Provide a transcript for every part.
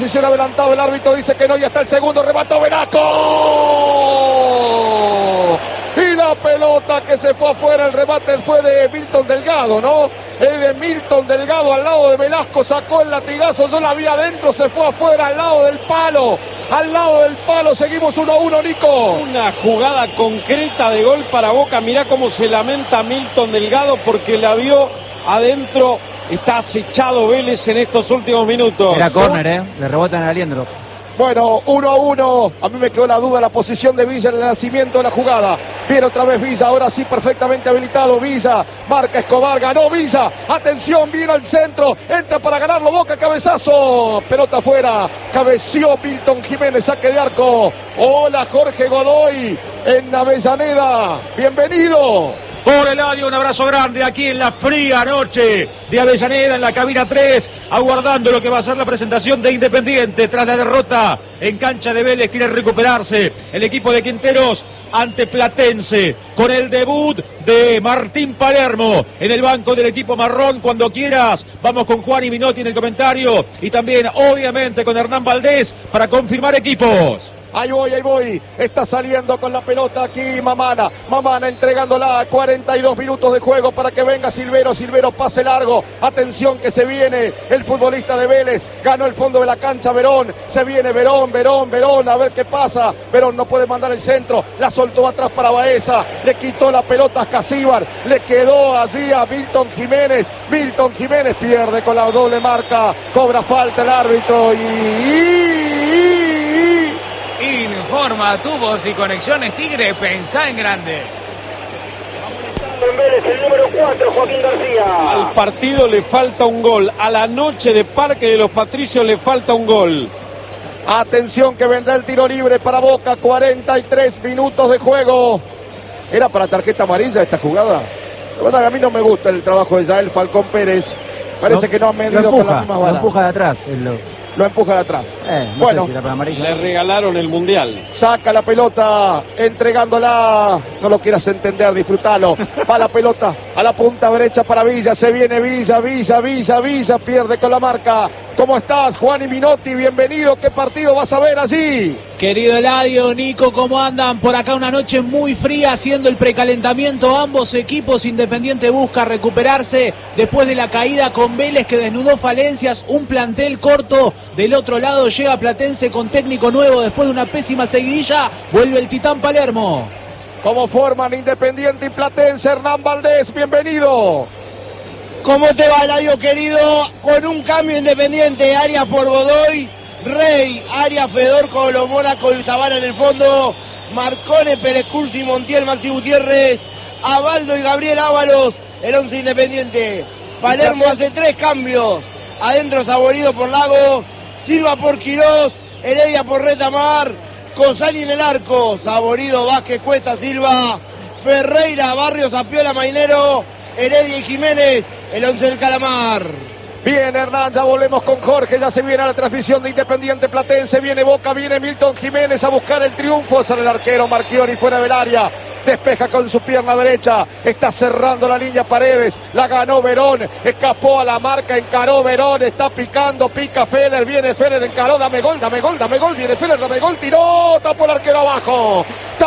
Posición adelantado, el árbitro dice que no, ya está el segundo, remató Velasco. Y la pelota que se fue afuera, el remate fue de Milton Delgado, ¿no? Es de Milton Delgado al lado de Velasco, sacó el latigazo, yo la vi adentro, se fue afuera al lado del palo. Al lado del palo, seguimos 1-1, Nico. Una jugada concreta de gol para Boca, mirá cómo se lamenta Milton Delgado porque la vio adentro. Está acechado Vélez en estos últimos minutos. Era córner, le rebotan a Aliendro. Bueno, 1-1. A mí me quedó la duda la posición de Villa en el nacimiento de la jugada. Viene otra vez Villa, ahora sí perfectamente habilitado. Villa, marca Escobar, ganó Villa. Atención, viene al centro. Entra para ganarlo Boca, cabezazo. Pelota afuera. Cabeció Milton Jiménez, saque de arco. Hola Jorge Godoy en Avellaneda. Bienvenido. Por Eladio, un abrazo grande aquí en la fría noche de Avellaneda, en la cabina 3, aguardando lo que va a ser la presentación de Independiente tras la derrota en cancha de Vélez. Quiere recuperarse el equipo de Quinteros ante Platense, con el debut de Martín Palermo en el banco del equipo marrón. Cuando quieras, vamos con Juan y Minotti en el comentario y también obviamente con Hernán Valdés para confirmar equipos. Ahí voy, está saliendo con la pelota aquí Mamana entregándola, 42 minutos de juego para que venga Silvero pase largo, atención que se viene el futbolista de Vélez, ganó el fondo de la cancha Verón, se viene Verón, a ver qué pasa, Verón no puede mandar el centro, la soltó atrás para Baeza, le quitó la pelota a Casíbar, le quedó allí a Milton Jiménez pierde con la doble marca, cobra falta el árbitro Informa Tubos y Conexiones Tigre, pensá en grande. En Vélez, el número 4, Joaquín García. Al partido le falta un gol, a la noche de Parque de los Patricios le falta un gol. Atención que vendrá el tiro libre para Boca, 43 minutos de juego. ¿Era para tarjeta amarilla esta jugada? La verdad que a mí no me gusta el trabajo de Yael Falcón Pérez. Parece que no ha medido con las mismas balas. Lo empuja de atrás. Lo empuja de atrás. No bueno, sé si le regalaron el mundial. Saca la pelota, entregándola. No lo quieras entender, disfrútalo. Va la pelota a la punta derecha para Villa. Se viene Villa. Pierde con la marca. ¿Cómo estás, Juan y Minotti? Bienvenido. ¿Qué partido vas a ver allí? Querido Eladio, Nico, ¿cómo andan? Por acá una noche muy fría haciendo el precalentamiento. Ambos equipos. Independiente busca recuperarse después de la caída con Vélez que desnudó falencias. Un plantel corto. Del otro lado llega Platense con técnico nuevo después de una pésima seguidilla. Vuelve el Titán Palermo. ¿Cómo forman Independiente y Platense? Hernán Valdés, bienvenido. ¿Cómo te va, Eladio, querido? Con un cambio Independiente, Arias por Godoy, Rey, Arias, Fedor, Colomora, Coltabana en el fondo, Marcone, Pérez Cursi, Montiel, Maxi Gutiérrez, Abaldo y Gabriel Ábalos, el 11 Independiente. Palermo hace 3 cambios, adentro Saborido por Lago, Silva por Quirós, Heredia por Retamar, Cosani en el arco, Saborido, Vázquez, Cuesta, Silva, Ferreira, Barrios, Apiola, Mainero, Heredia y Jiménez, el 11 del Calamar. Bien, Hernán, ya volvemos con Jorge, ya se viene a la transmisión de Independiente Platense, viene Boca, viene Milton Jiménez a buscar el triunfo, sale el arquero Marchiori fuera del área, despeja con su pierna derecha, está cerrando la línea Paredes, la ganó Verón, escapó a la marca, encaró Verón, está picando, pica Feller, viene Feller, encaró, dame gol, viene Feller, dame gol, tiró, tapó el arquero abajo,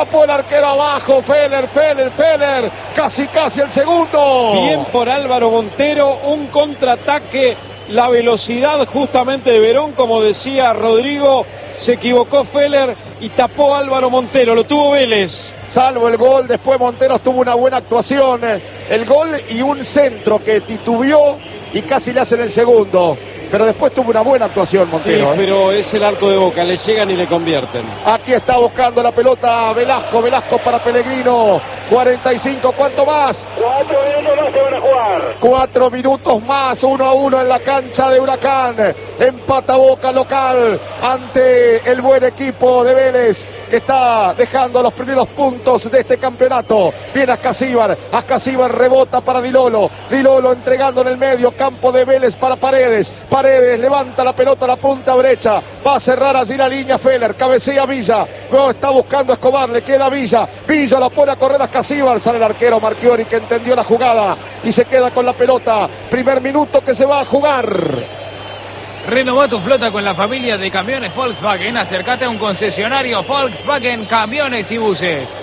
Feller, casi el segundo. Bien por Álvaro Montero, un contraataque, la velocidad justamente de Verón, como decía Rodrigo, se equivocó Feller y tapó Álvaro Montero, lo tuvo Vélez. Salvo el gol, después Monteros tuvo una buena actuación, el gol y un centro que titubeó y casi le hacen el segundo. Pero después tuvo una buena actuación Montero. Sí, pero es el arco de Boca, le llegan y le convierten. Aquí está buscando la pelota Velasco para Pellegrino. 45, ¿cuánto más? 4 minutos más se van a jugar. 4 minutos más, 1-1 en la cancha de Huracán. Empata Boca local ante el buen equipo de Vélez que está dejando los primeros puntos de este campeonato. Viene Ascasíbar rebota para Dilolo entregando en el medio campo de Vélez para Paredes levanta la pelota a la punta derecha, va a cerrar allí la línea Feller, cabecea Villa, luego está buscando Escobar, le queda Villa la pone a correr a Ascasíbar, sale el arquero Marchiori que entendió la jugada y se queda con la pelota, primer minuto que se va a jugar. Renová tu flota con la familia de camiones Volkswagen. Acércate a un concesionario Volkswagen Camiones y Buses.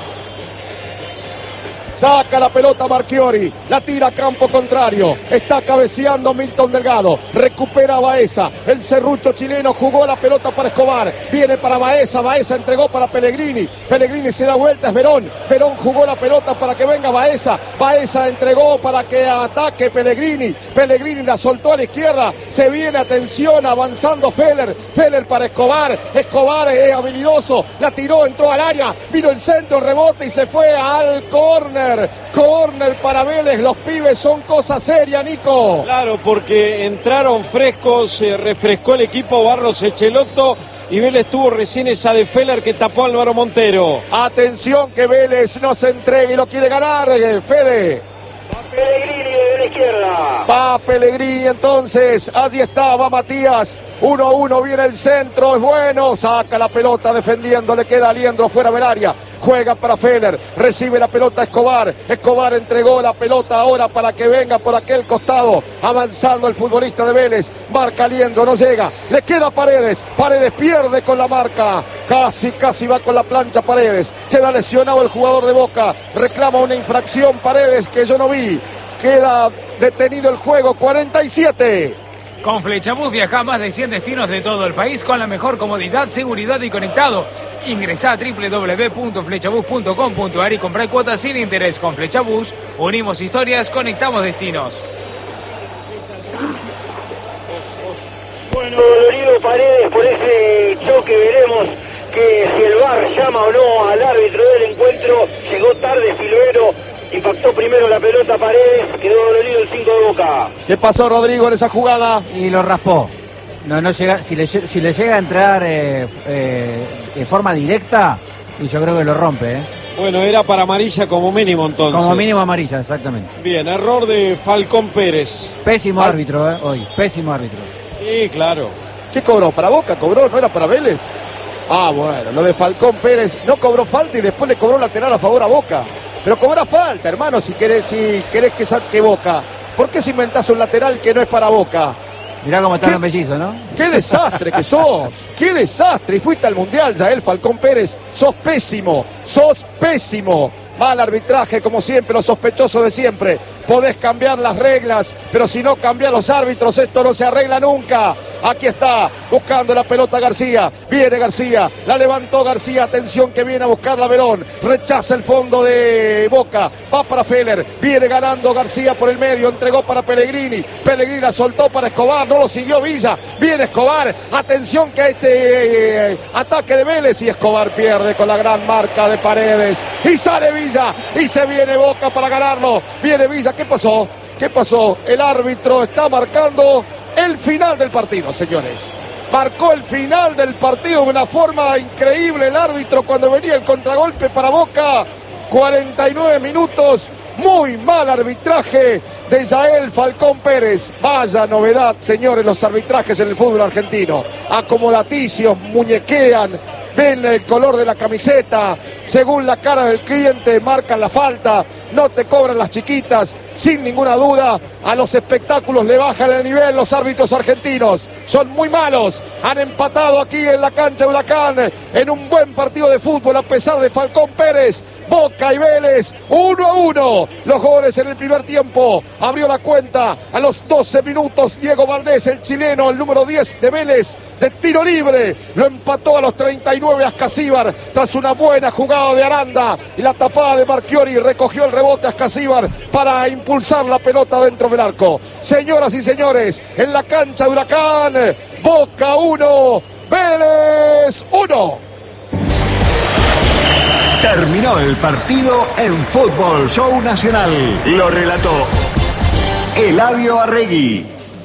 Saca la pelota Marchiori, la tira a campo contrario, está cabeceando Milton Delgado, recupera a Baeza, el serrucho chileno jugó la pelota para Escobar, viene para Baeza, Baeza entregó para Pellegrini, Pellegrini se da vuelta, es Verón, Verón jugó la pelota para que venga Baeza, Baeza entregó para que ataque Pellegrini, Pellegrini la soltó a la izquierda, se viene, atención, avanzando Feller, Feller para Escobar, Escobar es habilidoso, la tiró, entró al área, vino el centro, rebote y se fue al córner. Córner para Vélez, los pibes son cosa seria, Nico. Claro, porque entraron frescos, se refrescó el equipo Barros Echelotto y Vélez tuvo recién esa de Feller que tapó a Álvaro Montero. Atención que Vélez no se entregue y lo quiere ganar, Fede. Pellegrini de la izquierda. Va Pellegrini entonces, allí está, va Matías. 1-1, viene el centro, es bueno, saca la pelota defendiendo, le queda Aliendro fuera del área, juega para Feller, recibe la pelota Escobar, Escobar entregó la pelota ahora para que venga por aquel costado, avanzando el futbolista de Vélez, marca Aliendro, no llega, le queda Paredes, Paredes pierde con la marca, casi va con la plancha Paredes, queda lesionado el jugador de Boca, reclama una infracción Paredes que yo no vi, queda detenido el juego, 47. Con Flechabús viaja a más de 100 destinos de todo el país con la mejor comodidad, seguridad y conectado. Ingresá a www.flechabús.com.ar y comprá cuotas sin interés. Con Flechabús unimos historias, conectamos destinos. Bueno, dolorido Paredes por ese choque, veremos que si el VAR llama o no al árbitro del encuentro. Llegó tarde Silvero, impactó primero la pelota Paredes, quedó dolorido el 5 de Boca. ¿Qué pasó, Rodrigo, en esa jugada? Y lo raspó. No llega, si le llega a entrar de forma directa, y yo creo que lo rompe. Bueno, era para amarilla como mínimo entonces. Como mínimo amarilla, exactamente. Bien, error de Falcón Pérez. Pésimo árbitro, hoy, pésimo árbitro. Sí, claro. ¿Qué cobró? ¿Para Boca cobró? ¿No era para Vélez? Ah, bueno, lo de Falcón Pérez no cobró falta y después le cobró lateral a favor a Boca. Pero cobra falta, hermano, si querés que saque Boca. ¿Por qué si inventás un lateral que no es para Boca? Mirá cómo están los mellizos, ¿no? ¡Qué desastre que sos! ¡Qué desastre! Y fuiste al Mundial, Yael Falcón Pérez. Sos pésimo, sos pésimo. Mal arbitraje, como siempre, los sospechosos de siempre. Podés cambiar las reglas, pero si no cambias los árbitros, esto no se arregla nunca. Aquí está, buscando la pelota García. Viene García, la levantó García. Atención que viene a buscarla Verón. Rechaza el fondo de Boca. Va para Feller. Viene ganando García por el medio. Entregó para Pellegrini. Pellegrini la soltó para Escobar. No lo siguió Villa. Viene Escobar. Atención que este ataque de Vélez. Y Escobar pierde con la gran marca de Paredes. Y sale Villa. Y se viene Boca para ganarlo. Viene Villa. ¿Qué pasó? ¿Qué pasó? El árbitro está marcando el final del partido, señores. Marcó el final del partido de una forma increíble el árbitro cuando venía el contragolpe para Boca. 49 minutos. Muy mal arbitraje de Yael Falcón Pérez. Vaya novedad, señores, los arbitrajes en el fútbol argentino. Acomodaticios, muñequean, ven el color de la camiseta, según la cara del cliente marcan la falta, no te cobran las chiquitas, sin ninguna duda a los espectáculos le bajan el nivel los árbitros argentinos, son muy malos, han empatado aquí en la cancha de Huracán, en un buen partido de fútbol a pesar de Falcón Pérez, Boca y Vélez, 1-1, los goles en el primer tiempo, abrió la cuenta a los 12 minutos, Diego Valdés, el chileno, el número 10 de Vélez, de tiro libre, lo empató a los 39 Ascasíbar, tras una buena jugada de Aranda, y la tapada de Marchiori, recogió el rebote Ascasíbar para impulsar la pelota dentro del arco. Señoras y señores, en la cancha de Huracán, Boca 1, Vélez 1. Terminó el partido en Fútbol Show Nacional. Lo relató Eladio Arregui.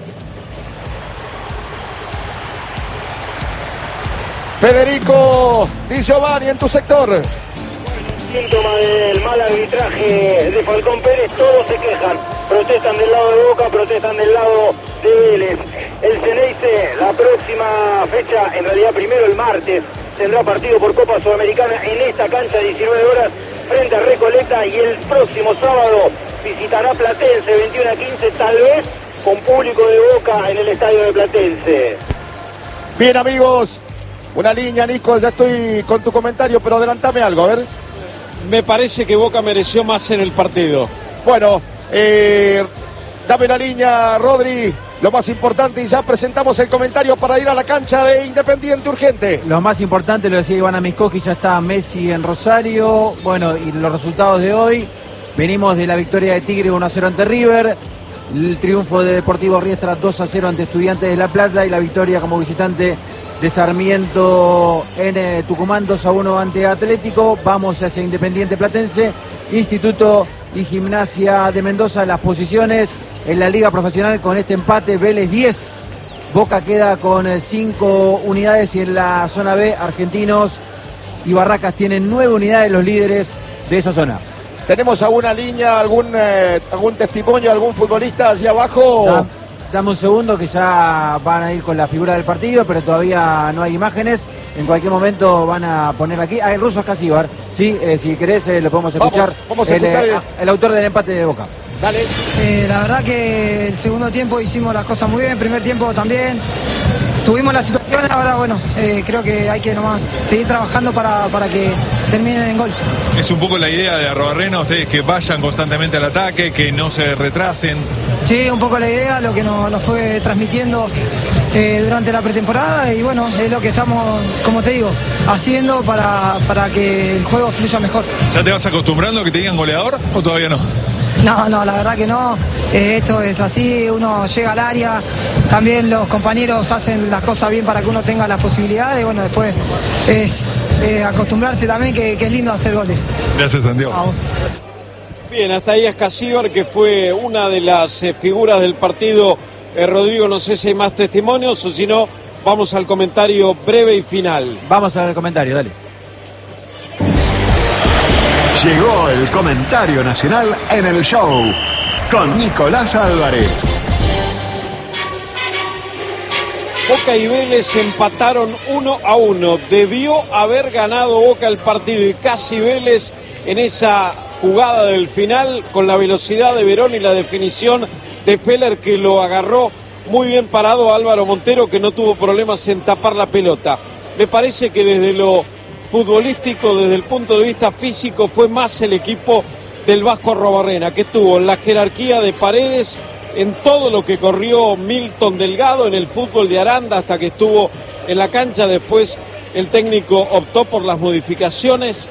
Federico Di Giovanni, en tu sector. Síntoma del mal arbitraje de Falcón Pérez, todos se quejan, protestan del lado de Boca, protestan del lado de Vélez. El Ceneice, la próxima fecha, en realidad primero el martes, tendrá partido por Copa Sudamericana en esta cancha, 19 horas, frente a Recoleta, y el próximo sábado visitará Platense, 21 a 15, tal vez con público de Boca en el estadio de Platense. Bien, amigos, una línea, Nico, ya estoy con tu comentario, pero adelantame algo, a ver. Me parece que Boca mereció más en el partido. Bueno, dame la línea, Rodri, lo más importante, y ya presentamos el comentario para ir a la cancha de Independiente urgente. Lo más importante, lo decía Iván Amiskoski, ya está Messi en Rosario. Bueno, y los resultados de hoy, venimos de la victoria de Tigre 1-0 ante River, el triunfo de Deportivo Riestra 2-0 ante Estudiantes de La Plata y la victoria como visitante de Sarmiento en Tucumán 2-1 ante Atlético. Vamos hacia Independiente Platense, Instituto y Gimnasia de Mendoza. Las posiciones en la Liga Profesional con este empate: Vélez 10, Boca queda con 5 unidades, y en la zona B, Argentinos y Barracas tienen 9 unidades, los líderes de esa zona. ¿Tenemos alguna línea, algún testimonio, algún futbolista hacia abajo? Dame un segundo, que ya van a ir con la figura del partido, pero todavía no hay imágenes. En cualquier momento van a poner aquí. El ruso Ascasíbar, sí, si querés lo podemos escuchar. Vamos a escuchar el autor del empate de Boca. Dale. La verdad que el segundo tiempo hicimos las cosas muy bien, el primer tiempo también. Tuvimos la situación, ahora bueno, creo que hay que nomás seguir trabajando para que terminen en gol. Es un poco la idea de Arrobarrena, ustedes que vayan constantemente al ataque, que no se retrasen. Sí, un poco la idea, lo que nos fue transmitiendo durante la pretemporada, y bueno, es lo que estamos, como te digo, haciendo para que el juego fluya mejor. ¿Ya te vas acostumbrando a que te digan goleador o todavía no? No, la verdad que no. Esto es así, uno llega al área, también los compañeros hacen las cosas bien para que uno tenga las posibilidades, y bueno, después es acostumbrarse también, que es lindo hacer goles. Gracias, Santiago. Vamos. Bien, hasta ahí Ascasíbar, que fue una de las figuras del partido. Rodrigo, no sé si hay más testimonios, o si no, vamos al comentario breve y final. Vamos al comentario, dale. Llegó el comentario nacional en el show con Nicolás Álvarez. Boca y Vélez empataron 1-1. Debió haber ganado Boca el partido, y casi Vélez en esa jugada del final, con la velocidad de Verón y la definición de Feller, que lo agarró muy bien parado Álvaro Montero, que no tuvo problemas en tapar la pelota. Me parece que desde lo futbolístico, desde el punto de vista físico, fue más el equipo del Vasco Arrobarrena, que tuvo la jerarquía de Paredes en todo lo que corrió Milton Delgado, en el fútbol de Aranda hasta que estuvo en la cancha. Después el técnico optó por las modificaciones,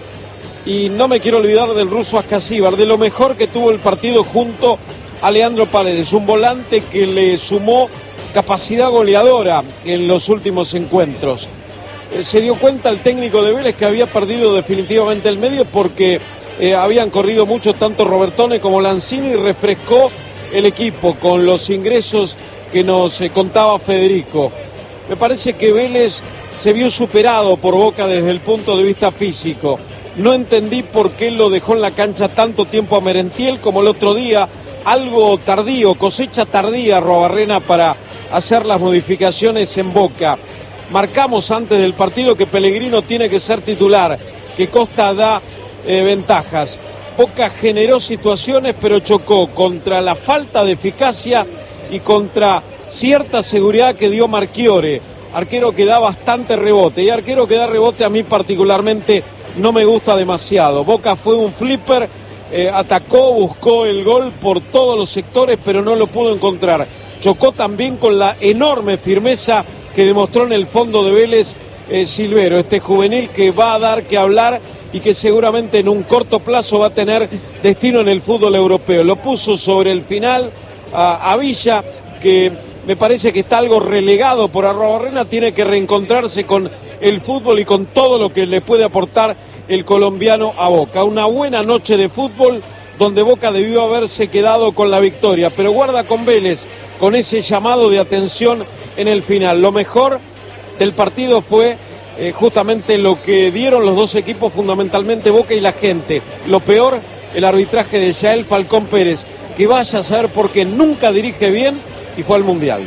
y no me quiero olvidar del ruso Ascasíbar, de lo mejor que tuvo el partido junto a Leandro Paredes, un volante que le sumó capacidad goleadora en los últimos encuentros. Se dio cuenta el técnico de Vélez que había perdido definitivamente el medio, porque habían corrido mucho tanto Robertone como Lanzini, y refrescó el equipo con los ingresos que nos contaba Federico. Me parece que Vélez se vio superado por Boca desde el punto de vista físico. No entendí por qué lo dejó en la cancha tanto tiempo a Merentiel, como el otro día, algo tardío, cosecha tardía Arrobarrena para hacer las modificaciones en Boca. Marcamos antes del partido que Pellegrino tiene que ser titular, que Costa da ventajas. Boca generó situaciones, pero chocó contra la falta de eficacia y contra cierta seguridad que dio Marchiore, arquero que da bastante rebote, y arquero que da rebote a mí particularmente no me gusta demasiado. Boca fue un flipper, atacó, buscó el gol por todos los sectores, pero no lo pudo encontrar. Chocó también con la enorme firmeza que demostró en el fondo de Vélez Silvero, este juvenil que va a dar que hablar y que seguramente en un corto plazo va a tener destino en el fútbol europeo. Lo puso sobre el final a Villa, que me parece que está algo relegado por Arrobarrena, tiene que reencontrarse con el fútbol y con todo lo que le puede aportar el colombiano a Boca. Una buena noche de fútbol donde Boca debió haberse quedado con la victoria, pero guarda con Vélez, con ese llamado de atención en el final. Lo mejor del partido fue justamente lo que dieron los dos equipos, fundamentalmente Boca y la gente. Lo peor, el arbitraje de Yael Falcón Pérez, que vaya a saber por qué nunca dirige bien y fue al Mundial.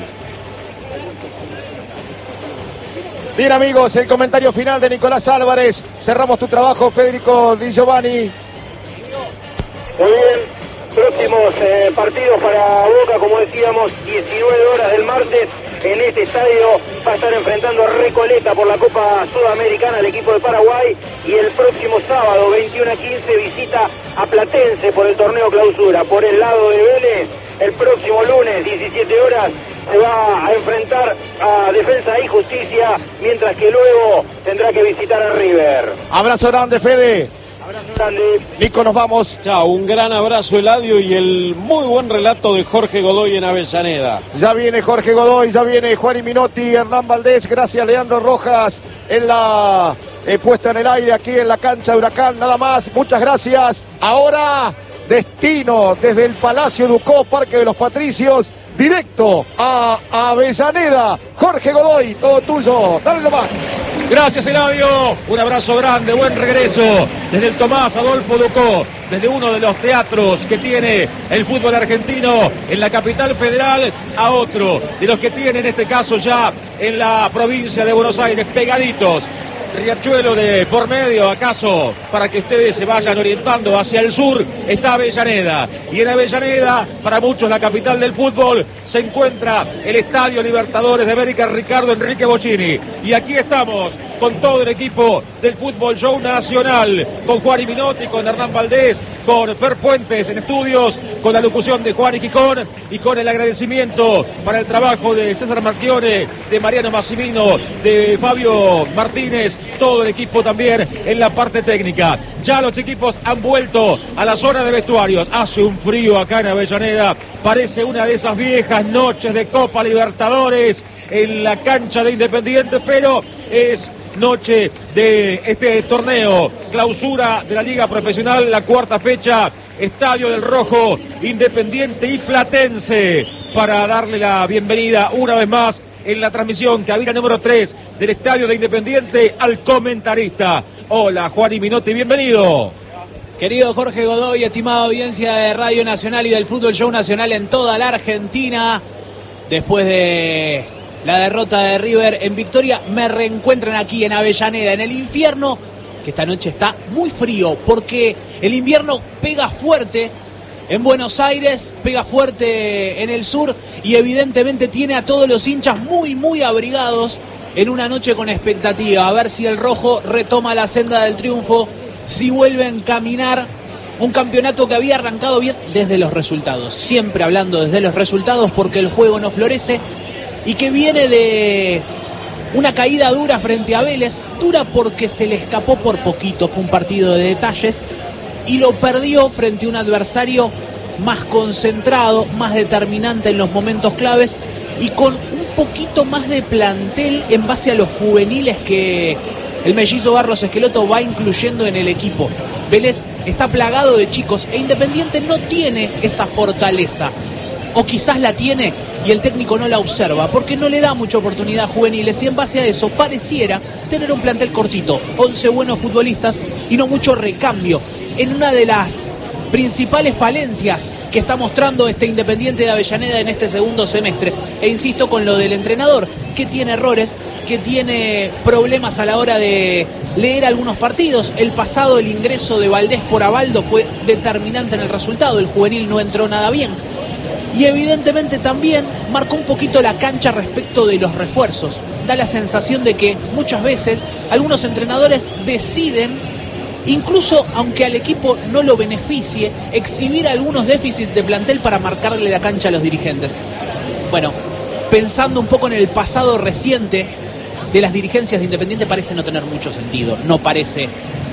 Bien, amigos, el comentario final de Nicolás Álvarez. Cerramos tu trabajo, Federico Di Giovanni. Muy bien, próximos partidos para Boca, como decíamos, 19 horas del martes en este estadio. Va a estar enfrentando a Recoleta por la Copa Sudamericana al equipo de Paraguay, y el próximo sábado 21:15 visita a Platense por el torneo clausura. Por el lado de Vélez, el próximo lunes 17 horas se va a enfrentar a Defensa y Justicia, mientras que luego tendrá que visitar a River. Abrazo grande, Fede. Abrazo grande. Nico, nos vamos. Chao, un gran abrazo, Eladio, y el muy buen relato de Jorge Godoy en Avellaneda. Ya viene Jorge Godoy, ya viene Juan Minotti, Hernán Valdés, gracias Leandro Rojas en la puesta en el aire aquí en la cancha de Huracán, nada más, muchas gracias. Ahora, destino desde el Palacio Ducó, Parque de los Patricios, directo a Avellaneda. Jorge Godoy, todo tuyo, dale nomás. Gracias, Eladio. Un abrazo grande, buen regreso desde el Tomás Adolfo Ducó, desde uno de los teatros que tiene el fútbol argentino en la capital federal a otro de los que tiene en este caso ya en la provincia de Buenos Aires, pegaditos. Riachuelo de por medio, acaso, para que ustedes se vayan orientando hacia el sur, está Avellaneda. Y en Avellaneda, para muchos la capital del fútbol, se encuentra el Estadio Libertadores de América Ricardo Enrique Bocchini. Y aquí estamos con todo el equipo del Fútbol Show Nacional, con Juan Minotti, con Hernán Valdés, con Fer Puentes en estudios, con la locución de Juan Quicón y con el agradecimiento para el trabajo de César Marchione, de Mariano Massimino, de Fabio Martínez, todo el equipo también en la parte técnica. Ya los equipos han vuelto a la zona de vestuarios. Hace un frío acá en Avellaneda, parece una de esas viejas noches de Copa Libertadores en la cancha de Independiente, pero es noche de este torneo, clausura de la Liga Profesional, la cuarta fecha, Estadio del Rojo, Independiente y Platense, para darle la bienvenida una vez más en la transmisión cabina número 3 del Estadio de Independiente al comentarista. Hola, Juan Minotti, bienvenido. Querido Jorge Godoy, estimada audiencia de Radio Nacional y del Fútbol Show Nacional en toda la Argentina, después de la derrota de River en Victoria, me reencuentran aquí en Avellaneda, en el infierno, que esta noche está muy frío, porque el invierno pega fuerte en Buenos Aires, pega fuerte en el sur, y evidentemente tiene a todos los hinchas muy abrigados en una noche con expectativa, a ver si el rojo retoma la senda del triunfo, si vuelve a encaminar un campeonato que había arrancado bien desde los resultados, siempre hablando desde los resultados porque el juego no florece, y que viene de una caída dura frente a Vélez, dura porque se le escapó por poquito, fue un partido de detalles, y lo perdió frente a un adversario más concentrado, más determinante en los momentos claves y con un poquito más de plantel en base a los juveniles que el mellizo Barros Esqueloto va incluyendo en el equipo. Vélez está plagado de chicos e Independiente no tiene esa fortaleza, o quizás la tiene y el técnico no la observa porque no le da mucha oportunidad a juveniles, y en base a eso pareciera tener un plantel cortito, 11 buenos futbolistas y no mucho recambio, en una de las principales falencias que está mostrando este Independiente de Avellaneda en este segundo semestre. E insisto con lo del entrenador, que tiene errores, que tiene problemas a la hora de leer algunos partidos. El pasado, el ingreso de Valdés por Abaldo fue determinante en el resultado, el juvenil no entró nada bien. Y evidentemente también marcó un poquito la cancha respecto de los refuerzos. Da la sensación de que muchas veces algunos entrenadores deciden, incluso aunque al equipo no lo beneficie, exhibir algunos déficits de plantel para marcarle la cancha a los dirigentes. Bueno, pensando un poco en el pasado reciente de las dirigencias de Independiente, parece no tener mucho sentido. No parece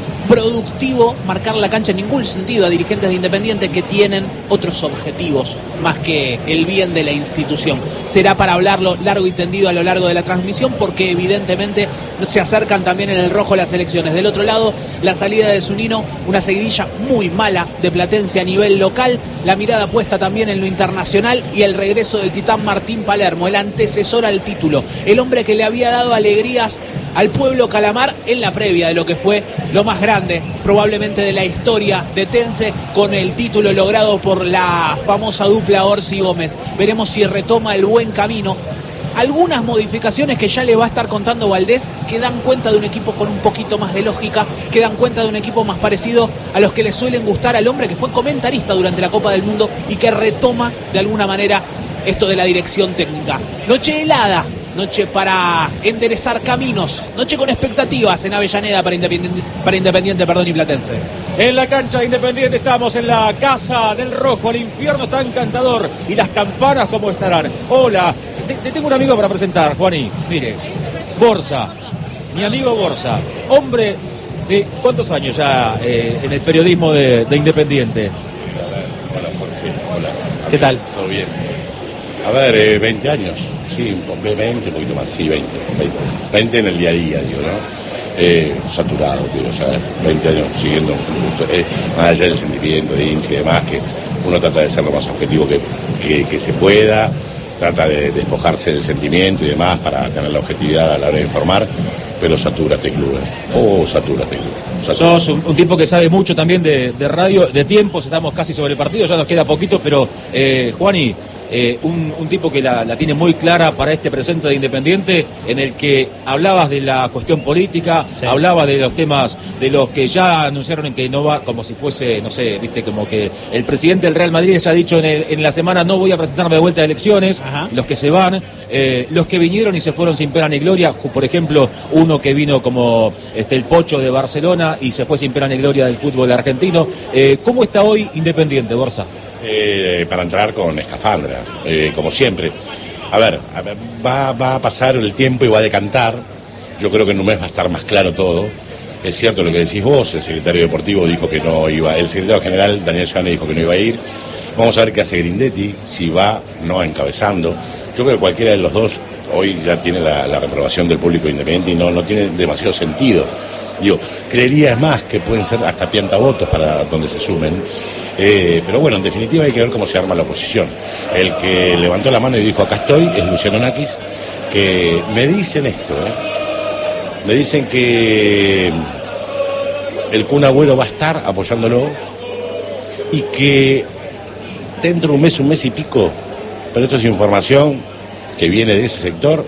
productivo marcar la cancha en ningún sentido a dirigentes de Independiente que tienen otros objetivos más que el bien de la institución. Será para hablarlo largo y tendido a lo largo de la transmisión, porque evidentemente se acercan también en el rojo las elecciones. Del otro lado, la salida de Zunino, una seguidilla muy mala de Platense a nivel local, la mirada puesta también en lo internacional, y el regreso del titán Martín Palermo, el antecesor al título, el hombre que le había dado alegrías al pueblo calamar en la previa de lo que fue lo más grande probablemente de la historia de Tense, con el título logrado por la famosa dupla Orsi Gómez. Veremos si retoma el buen camino. Algunas modificaciones que ya le va a estar contando Valdés, que dan cuenta de un equipo con un poquito más de lógica, que dan cuenta de un equipo más parecido a los que le suelen gustar al hombre que fue comentarista durante la Copa del Mundo y que retoma de alguna manera esto de la dirección técnica. Noche helada, noche para enderezar caminos, noche con expectativas en Avellaneda para Independiente, y Platense. En la cancha de Independiente estamos en la Casa del Rojo, el infierno está encantador y las campanas cómo estarán. Hola, te tengo un amigo para presentar, Juaní, mire, Borsa, mi amigo Borsa, hombre de ¿cuántos años ya en el periodismo de Independiente? Hola Jorge, hola. ¿Qué tal? Todo bien. A ver, 20 años, sí, 20, un poquito más, sí, 20 en el día a día, digo, ¿no? Saturado, digo, o sea, 20 años siguiendo, más allá del sentimiento de hincha y demás, que uno trata de ser lo más objetivo que se pueda, trata de despojarse del sentimiento y demás para tener la objetividad a la hora de informar, pero satura este club, satura este club. Sos un tipo que sabe mucho también de radio, de tiempos, estamos casi sobre el partido, ya nos queda poquito, pero Juani, un tipo que la tiene muy clara para este presente de Independiente, en el que hablabas de la cuestión política, sí. Hablabas de los temas de los que ya anunciaron en que no va, como si fuese, no sé, viste, como que el presidente del Real Madrid ya ha dicho en la semana no voy a presentarme de vuelta a elecciones. Ajá. Los que se van, los que vinieron y se fueron sin pena ni gloria, por ejemplo, uno que vino como el Pocho de Barcelona y se fue sin pena ni gloria del fútbol argentino. ¿Cómo está hoy Independiente, Borsa? Para entrar con escafandra, como siempre. A ver, va a pasar el tiempo y va a decantar. Yo creo que en un mes va a estar más claro todo. Es cierto lo que decís vos, el secretario deportivo dijo que no iba, el secretario general, Daniel Scione, dijo que no iba a ir. Vamos a ver qué hace Grindetti, si va, no encabezando. Yo creo que cualquiera de los dos hoy ya tiene la reprobación del público Independiente y no tiene demasiado sentido. Digo, creería es más que pueden ser hasta piantavotos para donde se sumen. Pero bueno, en definitiva hay que ver cómo se arma la oposición. El que levantó la mano y dijo acá estoy es Luciano Nakis, que me dicen esto, me dicen que el Kun Agüero va a estar apoyándolo y que dentro de un mes y pico, pero esto es información que viene de ese sector,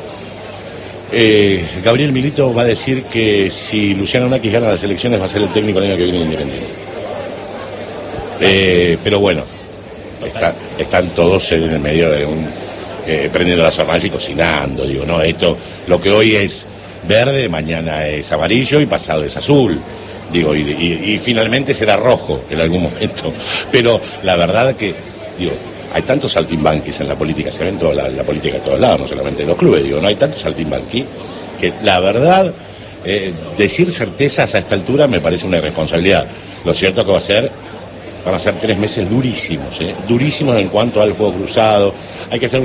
Gabriel Milito va a decir que si Luciano Nakis gana las elecciones va a ser el técnico el año que viene de Independiente. Pero bueno, están todos en el medio de prendiendo las hornallas y cocinando, digo, no, esto, lo que hoy es verde, mañana es amarillo y pasado es azul, digo, y finalmente será rojo en algún momento, pero la verdad que, digo, hay tantos saltimbanquis en la política, se ven toda la política de todos lados, no solamente en los clubes, digo, no hay tantos saltimbanquis que la verdad, decir certezas a esta altura me parece una irresponsabilidad. Lo cierto que van a ser 3 meses durísimos, durísimos en cuanto al fuego cruzado. Hay que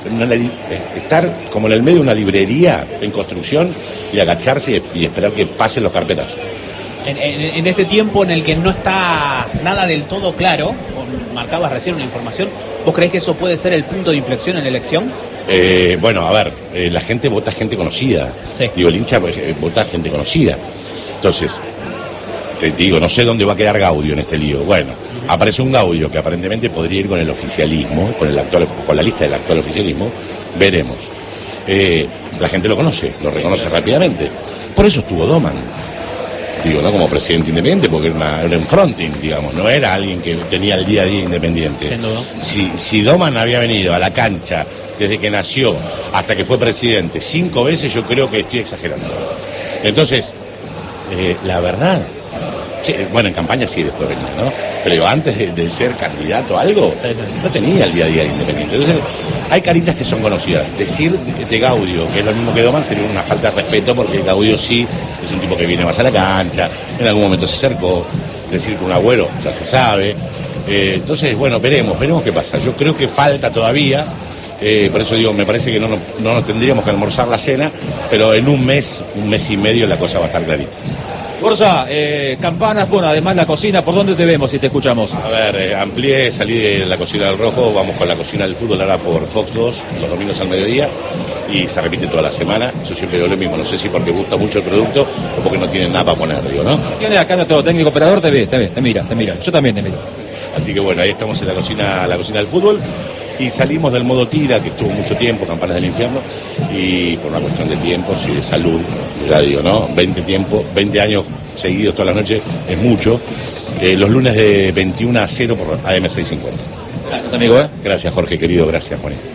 estar como en el medio de una librería en construcción y agacharse y esperar que pasen los carpetas. En este tiempo en el que no está nada del todo claro, marcabas recién una información, ¿vos creés que eso puede ser el punto de inflexión en la elección? Bueno, a ver, la gente vota gente conocida. Sí. Digo, el hincha vota gente conocida. Entonces, te digo, no sé dónde va a quedar Gaudio en este lío. Bueno, aparece un Gaudio que aparentemente podría ir con el oficialismo, con la lista del actual oficialismo. Veremos. La gente lo conoce, lo reconoce rápidamente. Por eso estuvo Doman. Digo, no como presidente independiente, porque era un fronting, digamos, no era alguien que tenía el día a día independiente. Si Doman había venido a la cancha desde que nació hasta que fue presidente 5 veces, yo creo que estoy exagerando. Entonces, la verdad, bueno, en campaña sí después venía, ¿no? Pero antes de ser candidato a algo, no tenía el día a día independiente. Entonces, hay caritas que son conocidas. Decir de Gaudio, que es lo mismo que Doman, sería una falta de respeto, porque Gaudio sí es un tipo que viene más a la cancha, en algún momento se acercó. Decir que un Agüero ya se sabe. Entonces, bueno, veremos qué pasa. Yo creo que falta todavía. Por eso digo, me parece que no nos tendríamos que almorzar la cena, pero en un mes y medio la cosa va a estar clarita. Borsa, campanas, bueno, además la cocina, ¿por dónde te vemos si te escuchamos? A ver, amplié, salí de la cocina del Rojo, vamos con la cocina del fútbol ahora por Fox 2, los domingos al mediodía, y se repite toda la semana. Yo siempre digo lo mismo, no sé si porque gusta mucho el producto o porque no tienen nada para poner, digo, ¿no? Tiene acá nuestro técnico operador, te mira, yo también te miro. Así que bueno, ahí estamos en la cocina del fútbol. Y salimos del modo tira, que estuvo mucho tiempo, Campanas del Infierno, y por una cuestión de tiempos y de salud, ya digo, ¿no? 20 años seguidos todas las noches, es mucho. Los lunes de 21 a 0 por AM 650. Gracias, amigo. Gracias, Jorge, querido, gracias, Juan.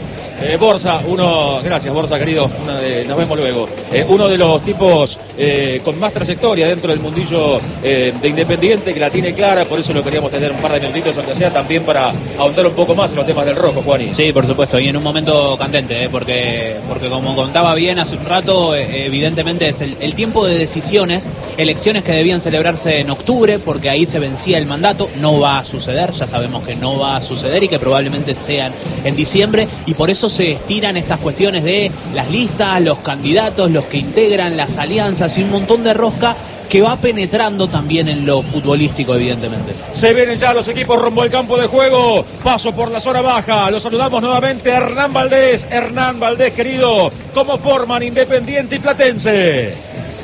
Borsa, gracias Borsa querido, nos vemos luego. Uno de los tipos con más trayectoria dentro del mundillo de Independiente, que la tiene clara, por eso lo queríamos tener un par de minutitos, aunque sea también para ahondar un poco más en los temas del rojo, Juani. Sí, por supuesto, y en un momento candente, porque como contaba bien hace un rato, evidentemente es el tiempo de decisiones, elecciones que debían celebrarse en octubre, porque ahí se vencía el mandato. No va a suceder, ya sabemos que no va a suceder y que probablemente sean en diciembre, y por eso se estiran estas cuestiones de las listas, los candidatos, los que integran las alianzas y un montón de rosca que va penetrando también en lo futbolístico, evidentemente. Se vienen ya los equipos rumbo al campo de juego. Paso por la zona baja. Lo saludamos nuevamente a Hernán Valdés. Hernán Valdés, querido, ¿cómo forman Independiente y Platense?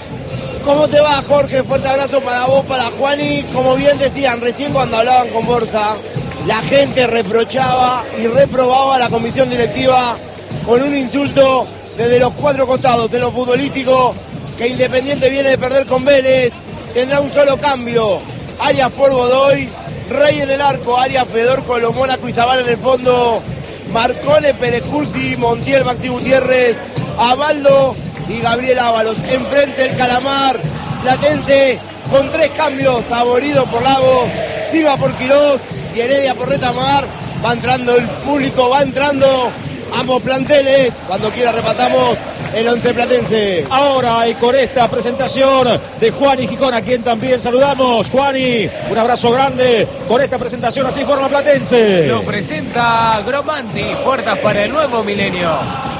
¿Cómo te va, Jorge? Fuerte abrazo para vos, para Juani. Como bien decían recién cuando hablaban con Borsa, la gente reprochaba y reprobaba a la comisión directiva con un insulto desde los cuatro costados, de lo futbolístico, que Independiente viene de perder con Vélez. Tendrá un solo cambio: Arias por Godoy, Rey en el arco, Arias, Fedor, Colomónaco y Zavala en el fondo, Marcone, Pelecursi, Montiel, Maxi Gutiérrez, Abaldo y Gabriel Ábalos. Enfrente el Calamar Platense con 3 cambios: Saborido por Lago, Silva por Quirós y Heredia por Retamar. Va entrando el público, va entrando ambos planteles. Cuando quiera repasamos el 11 platense. Ahora, y con esta presentación de Juani Gijón, a quien también saludamos. Juani, un abrazo grande. Con esta presentación así forma Platense. Lo presenta Gromanti, puertas para el nuevo milenio.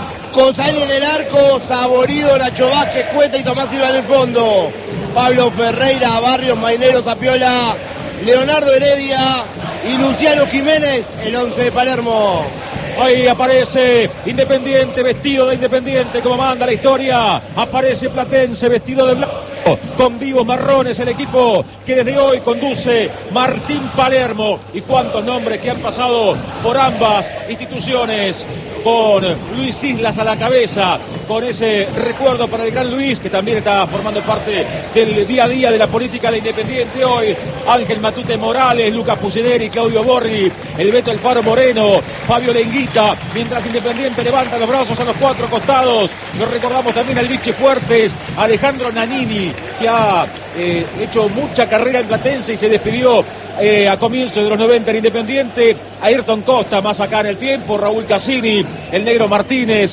Cosani en el arco, Saborido, Nacho Vázquez, Cueta y Tomás Silva en el fondo. Pablo Ferreira, Barrios, Mainero, Zapiola, Leonardo Heredia y Luciano Jiménez, el 11 de Palermo. Ahí aparece Independiente, vestido de Independiente, como manda la historia. Aparece Platense, vestido de blanco, con vivos marrones, el equipo que desde hoy conduce Martín Palermo. Y cuántos nombres que han pasado por ambas instituciones, con Luis Islas a la cabeza, con ese recuerdo para el gran Luis, que también está formando parte del día a día de la política de Independiente hoy. Ángel Matute Morales, Lucas Pucineri, Claudio Borri, el Beto El Faro Moreno, Fabio Lenguita, mientras Independiente levanta los brazos a los 4 costados. Nos recordamos también al Vichy Fuertes, Alejandro Nanini, que ha hecho mucha carrera en Platense y se despidió a comienzos de los 90 en Independiente. Ayrton Costa, más acá en el tiempo, Raúl Cassini, el Negro Martínez,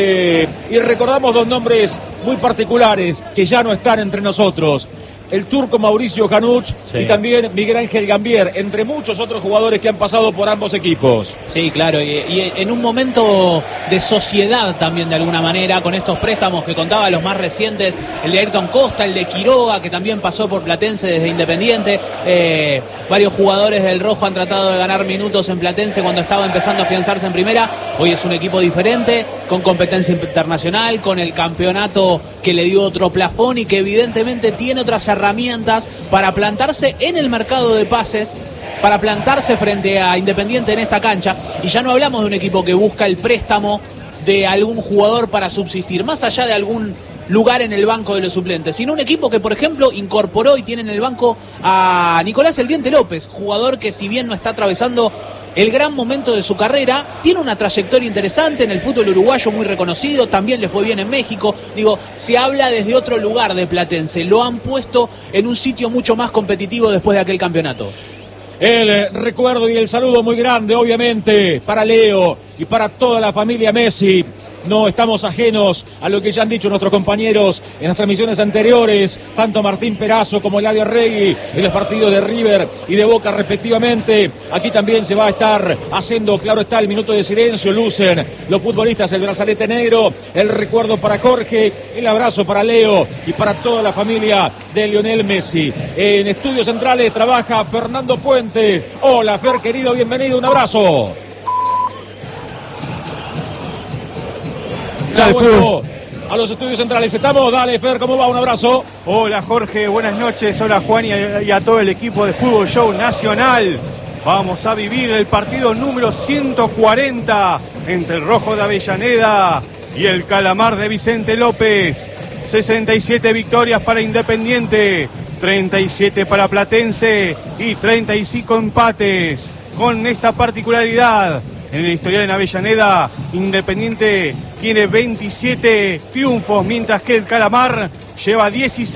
y recordamos 2 nombres muy particulares que ya no están entre nosotros: el turco Mauricio Januch, sí, y también Miguel Ángel Gambier, entre muchos otros jugadores que han pasado por ambos equipos. Sí, claro, y en un momento de sociedad también, de alguna manera, con estos préstamos que contaba, los más recientes, el de Ayrton Costa, el de Quiroga, que también pasó por Platense desde Independiente. Varios jugadores del Rojo han tratado de ganar minutos en Platense cuando estaba empezando a afianzarse en primera. Hoy es un equipo diferente, con competencia internacional, con el campeonato que le dio otro plafón y que evidentemente tiene otras herramientas para plantarse en el mercado de pases, para plantarse frente a Independiente en esta cancha. Y ya no hablamos de un equipo que busca el préstamo de algún jugador para subsistir, más allá de algún lugar en el banco de los suplentes, sino un equipo que, por ejemplo, incorporó y tiene en el banco a Nicolás El Diente López, jugador que, si bien no está atravesando el gran momento de su carrera, tiene una trayectoria interesante en el fútbol uruguayo, muy reconocido, también le fue bien en México. Digo, se habla desde otro lugar de Platense, lo han puesto en un sitio mucho más competitivo después de aquel campeonato. El recuerdo y el saludo muy grande, obviamente, para Leo y para toda la familia Messi. No estamos ajenos a lo que ya han dicho nuestros compañeros en las transmisiones anteriores, tanto Martín Perazo como Eladio Arregui, en los partidos de River y de Boca respectivamente. Aquí también se va a estar haciendo, claro está, el minuto de silencio. Lucen los futbolistas el brazalete negro. El recuerdo para Jorge, el abrazo para Leo y para toda la familia de Lionel Messi. En Estudios Centrales trabaja Fernando Puente. Hola, Fer, querido, bienvenido, un abrazo. Ya vuelvo a los estudios centrales. Estamos, dale, Fer, ¿cómo va? Un abrazo. Hola, Jorge, buenas noches. Hola, Juan, y a todo el equipo de Fútbol Show Nacional. Vamos a vivir el partido número 140 entre el Rojo de Avellaneda y el Calamar de Vicente López. 67 victorias para Independiente, 37 para Platense y 35 empates. Con esta particularidad en el historial en Avellaneda. Independiente tiene 27 triunfos, mientras que el Calamar lleva 16.